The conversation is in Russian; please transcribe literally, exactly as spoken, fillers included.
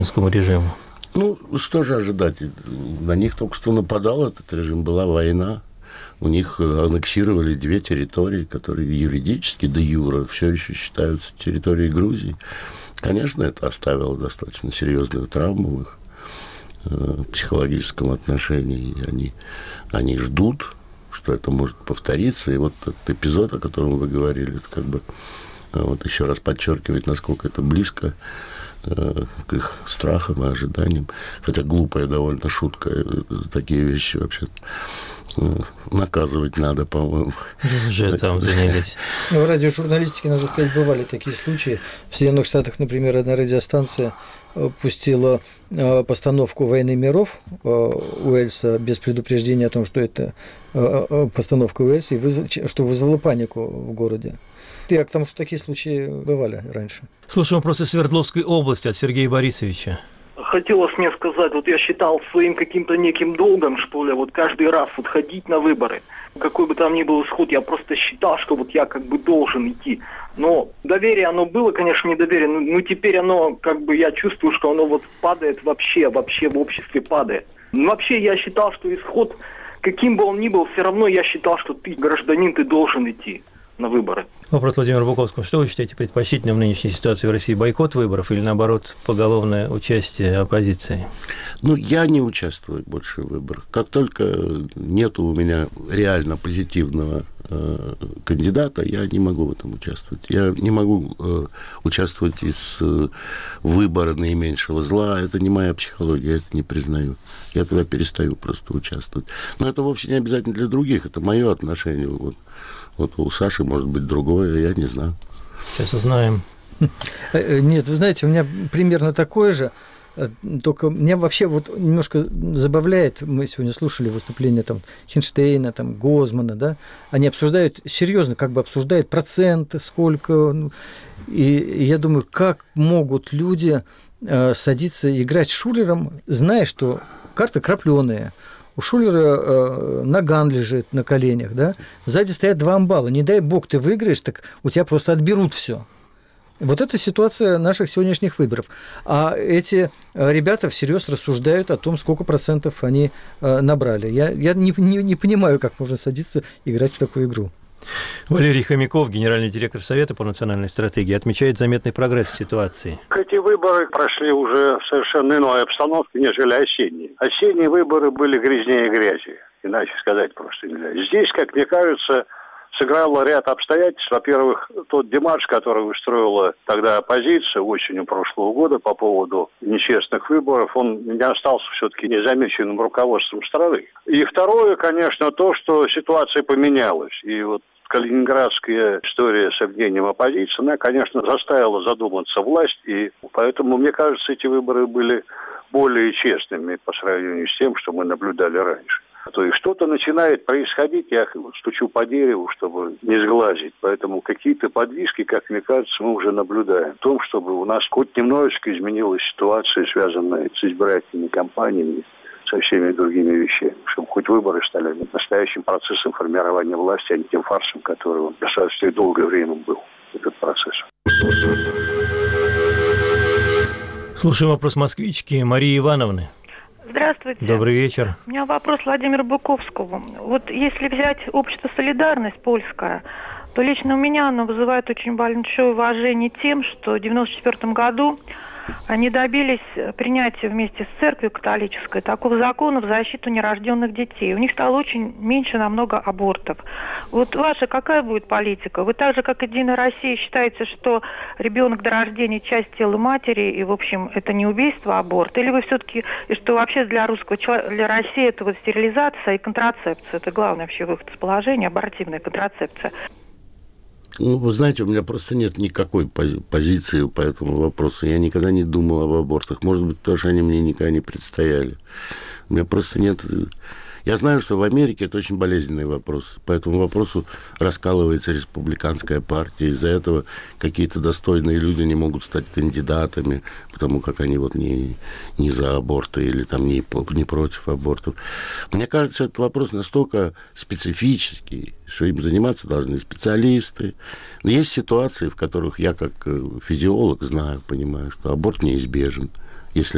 режиму? Ну, что же ожидать? На них только что нападал этот режим, была война. У них аннексировали две территории, которые юридически, де юре, все еще считаются территорией Грузии. Конечно, это оставило достаточно серьезную травму в их э, психологическом отношении. И они, они ждут, что это может повториться. И вот этот эпизод, о котором вы говорили, это как бы вот еще раз подчеркивает, насколько это близко э, к их страхам и ожиданиям. Хотя глупая довольно шутка. Такие вещи вообще наказывать надо, по-моему. Уже там занялись. В радиожурналистике, надо сказать, бывали такие случаи. В Соединенных Штатах, например, одна радиостанция пустила постановку «Войны миров» Уэльса без предупреждения о том, что это постановка Уэльса, и что вызвало панику в городе. Я к тому, что такие случаи бывали раньше. Слушаем вопросы Свердловской области от Сергея Борисовича. Хотелось мне сказать, вот я считал своим каким-то неким долгом, что ли, вот каждый раз вот ходить на выборы. Какой бы там ни был исход, я просто считал, что вот я как бы должен идти. Но доверие, оно было, конечно, недоверие, но, но теперь оно, как бы, я чувствую, что оно вот падает вообще, вообще в обществе падает. Но вообще я считал, что исход, каким бы он ни был, все равно я считал, что ты, гражданин, ты должен идти на выборы. Вопрос Владимира Буковского. Что вы считаете предпочтительным в нынешней ситуации в России? Бойкот выборов или, наоборот, поголовное участие оппозиции? Ну, я не участвую больше в выборах. Как только нет у меня реально позитивного э, кандидата, я не могу в этом участвовать. Я не могу э, участвовать из э, выбора наименьшего зла. Это не моя психология, я это не признаю. Я тогда перестаю просто участвовать. Но это вовсе не обязательно для других. Это мое отношение. Вот. Вот у Саши может быть другое, я не знаю. Сейчас узнаем. Нет, вы знаете, у меня примерно такое же, только меня вообще вот немножко забавляет, мы сегодня слушали выступления там Хинштейна, там Гозмана, да, они обсуждают, серьезно, как бы обсуждают проценты, сколько, и, и я думаю, как могут люди э, садиться и играть с шулером, зная, что карты крапленые. У шулера э, наган лежит на коленях, да? Сзади стоят два амбала. Не дай бог ты выиграешь, так у тебя просто отберут все. Вот это ситуация наших сегодняшних выборов. А эти ребята всерьез рассуждают о том, сколько процентов они э, набрали. Я, я не, не, не понимаю, как можно садиться и играть в такую игру. Валерий Хомяков, генеральный директор Совета по национальной стратегии, отмечает заметный прогресс в ситуации. Эти выборы прошли уже в совершенно иной обстановке, нежели осенние. Осенние выборы были грязнее грязи, иначе сказать просто нельзя. Здесь, как мне кажется, сыграло ряд обстоятельств. Во-первых, тот демарш, который устроила тогда оппозиция осенью прошлого года по поводу нечестных выборов, он не остался все-таки незамеченным руководством страны. И второе, конечно, то, что ситуация поменялась. И вот калининградская история с обвинением оппозиции, она, конечно, заставила задуматься власть, и поэтому, мне кажется, эти выборы были более честными по сравнению с тем, что мы наблюдали раньше. То есть что-то начинает происходить, я стучу по дереву, чтобы не сглазить. Поэтому какие-то подвижки, как мне кажется, мы уже наблюдаем. В том, чтобы у нас хоть немножечко изменилась ситуация, связанная с избирательными кампаниями, со всеми другими вещами. Чтобы хоть выборы стали настоящим процессом формирования власти, а не тем фарсом, который достаточно долгое время был, этот процесс. Слушаем вопрос москвички Марии Ивановны. Здравствуйте. Добрый вечер. У меня вопрос Владимиру Буковскому. Вот если взять общество «Солидарность» польское, то лично у меня оно вызывает очень большое уважение тем, что в девяносто четвёртом году они добились принятия вместе с церковью католической такого закона в защиту нерожденных детей. У них стало очень меньше намного абортов. Вот ваша какая будет политика? Вы так же, как «Единая Россия», считаете, что ребенок до рождения часть тела матери, и, в общем, это не убийство, а аборт? Или вы все-таки, и что вообще для русского человека, для России это вот стерилизация и контрацепция? Это главный вообще выход из положения, абортивная контрацепция. Ну, вы знаете, у меня просто нет никакой пози- позиции по этому вопросу. Я никогда не думал об абортах. Может быть, потому что они мне никогда не предстояли. У меня просто нет... Я знаю, что в Америке это очень болезненный вопрос. По этому вопросу раскалывается республиканская партия. Из-за этого какие-то достойные люди не могут стать кандидатами, потому как они вот не, не за аборты или там не, не против абортов. Мне кажется, этот вопрос настолько специфический, что им заниматься должны специалисты. Но есть ситуации, в которых я как физиолог знаю, понимаю, что аборт неизбежен.